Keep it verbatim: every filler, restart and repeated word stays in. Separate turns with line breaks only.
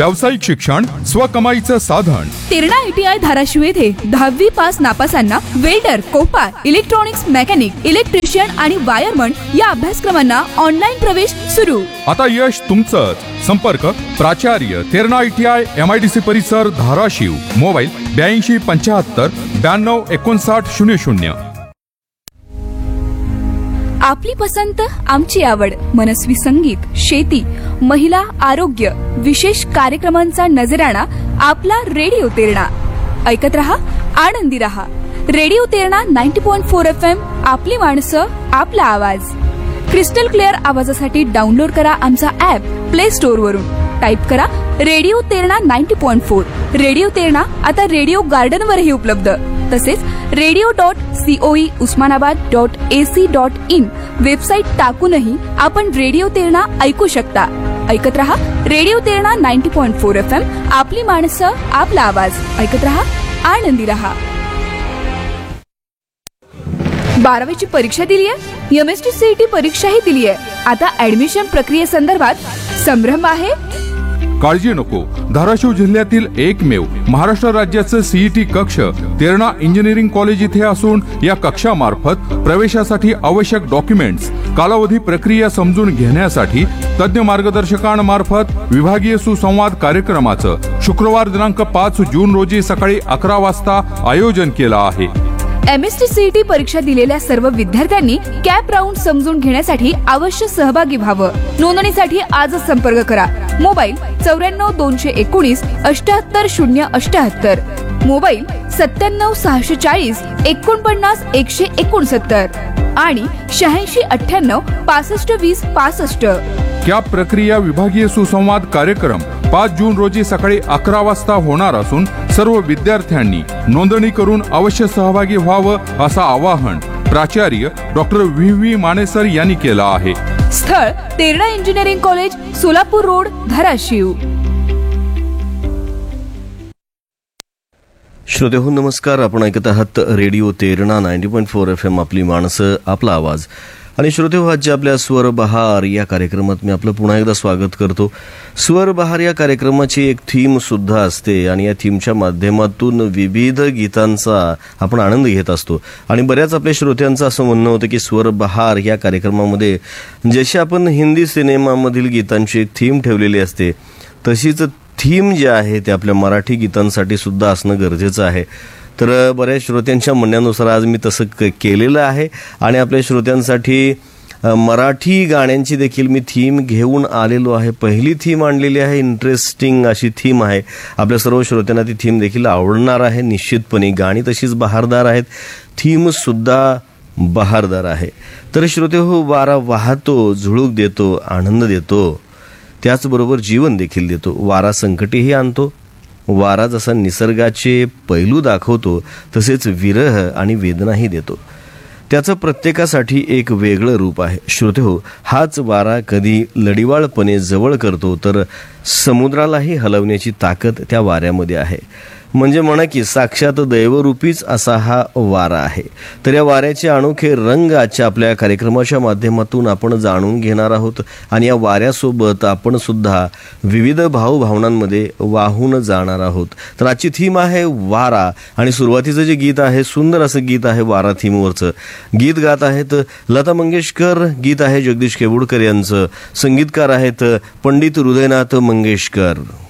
व्यावसायिक शिक्षण स्वकमाईचं साधन.
तेरणा आयटीआय धाराशिव येथे दहावी pass नापासांना welder, Copa, electronics mechanic, electrician आणि वायरमन या अभ्यासक्रमांना ऑनलाईन प्रवेश सुरू.
आता यश तुमचंच. संपर्क प्राचार्य तेरणा आयटीआय एमआयडीसी परिसर धाराशिव. मोबाईल ब्याऐंशी पंच्याहत्तर ब्याण्णव एकोणसाठ शून्य शून्य.
आपली पसंत आमची आवड. मनस्वी संगीत, शेती, महिला, आरोग्य, विशेष कार्यक्रमांचा नजराणा आपला रेडिओ तेरणा. ऐकत रहा, आनंदी रहा. Radio Terna ninety point four F M. आपली माणसं, आपला आवाज. क्रिस्टल क्लिअर आवाजासाठी डाउनलोड करा आमचा ऍप प्ले स्टोअर वरून. टाईप करा radio Terna ninety point four. Radio Terna आता रेडिओ गार्डन वरही उपलब्ध. तसेच radio dot COE Osmanabad dot AC dot in website टाकूनही आपण रेडिओ तेरणा ऐकू शकता. ऐकत रहा radio Terna ninety point four F M. आपली माणसं, आपला आवाज. ऐकत रहा, आनंदी रहा. बारावीची परीक्षा दिली आहे, एमएसटी सीईटी परीक्षाही दिली आहे. आता ऍडमिशन प्रक्रियेसंदर्भात संभ्रम आहे?
काळजी नको. धाराशिव जिल्ह्यातील एकमेव महाराष्ट्र राज्याचं सीईटी कक्ष तेरणा इंजिनिअरिंग कॉलेज इथे असून या कक्षामार्फत प्रवेशासाठी आवश्यक डॉक्युमेंट्स, कालावधी, प्रक्रिया समजून घेण्यासाठी तज्ञ मार्गदर्शकांमार्फत विभागीय सुसंवाद कार्यक्रमाचं शुक्रवार दिनांक पाच जून रोजी सकाळी अकरा वाजता आयोजन केलं आहे.
एमएसटी सीईटी परीक्षा दिलेल्या सर्व विद्यार्थ्यांनी कॅप राऊंड समजून घेण्यासाठी अवश्य सहभागी व्हावं. नोंदणीसाठी आजच संपर्क करा. मोबाईल चौऱ्याण्णव दोनशे एकोणीस अठ्याहत्तर शून्य अठ्याहत्तर. मोबाईल सत्त्याण्णव सहाशे चाळीस एकोणपन्नास एकशे एकोणसत्तर आणि शहाऐंशी अठ्ठ्याण्णव पासष्ट वीस पासष्ट.
कॅप प्रक्रिया विभागीय सुसंवाद कार्यक्रम पाच जून रोजी सकाळी अकरा वाजता होणार असून सर्व विद्यार्थ्यांनी नोंदणी करून अवश्य सहभागी व्हावं असं आवाहन प्राचार्य डॉक्टर व्ही व्ही मानेसर यांनी केलं आहे.
स्थळ Terna engineering college, Solapur road, Dharashiv.
श्रोतेहो नमस्कार. आपण ऐकत आहात radio Terna ninety point four F M. आपली माणसं, आपला आवाज. आणि श्रोतेहो, आजच्या आपल्या स्वर बहार या कार्यक्रमात मी आपलं पुन्हा एकदा स्वागत करतो. स्वर बहार या कार्यक्रमाची एक थीम सुद्धा असते आणि या थीमच्या माध्यमातून विविध गीतांचा आपण आनंद घेत असतो. आणि बऱ्याच आपल्या श्रोत्यांचं असं म्हणणं होतं की स्वर बहार या कार्यक्रमामध्ये जशी आपण हिंदी सिनेमामधील गीतांची एक थीम ठेवलेली असते तशीच थीम जे आहे ते आपल्या मराठी गीतांसाठी सुद्धा असणं गरजेचं आहे. तर बऱ्याच श्रोत्यांच्या म्हणण्यानुसार आज मी तसं क केलेलं आहे आणि आपल्या श्रोत्यांसाठी मराठी गाण्यांची देखील मी थीम घेऊन आलेलो आहे. पहिली थीम आणलेली आहे, इंटरेस्टिंग अशी थीम आहे. आपल्या सर्व श्रोत्यांना ती थीम देखील आवडणार आहे निश्चितपणे. गाणी तशीच बहारदार आहेत, थीमसुद्धा बहारदार आहे. तर श्रोते हो, वारा वाहतो, झुळूक देतो, आनंद देतो, त्याचबरोबर जीवन देखील देतो. वारा संकटेही आणतो. वारा जसा निसर्गाचे पैलू दाखवतो तसेच विरह आणि वेदनाही देतो. त्याचं प्रत्येकासाठी एक वेगळं रूप आहे. श्रोते हो, हाच वारा कधी लढिवाळपणे जवळ करतो तर समुद्रालाही हलवण्याची ताकद त्या वाऱ्यामध्ये आहे. म्हणजे म्हणा की साक्षात दैवरूपीच असा हा वारा आहे. तर या वाऱ्याचे अनोखे रंग आजच्या आपल्या कार्यक्रमाच्या माध्यमातून आपण जाणून घेणार आहोत आणि या वाऱ्यासोबत आपण सुद्धा विविध भावभावनांमध्ये वाहून जाणार आहोत. तर आजची थीम आहे वारा आणि सुरुवातीचं जे गीत आहे सुंदर असं गीत आहे वारा थीमवरचं. गीत गात आहेत लता मंगेशकर, गीत आहे जगदीश केवुडकर यांचं, संगीतकार आहेत पंडित हृदयनाथ मंगेशकर.